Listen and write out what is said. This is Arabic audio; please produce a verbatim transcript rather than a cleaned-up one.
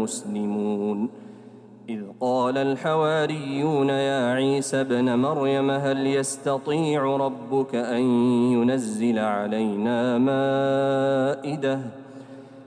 مسلمون إذ قال الحواريون يا عيسى ابن مريم هل يستطيع ربك أن ينزل علينا مائدة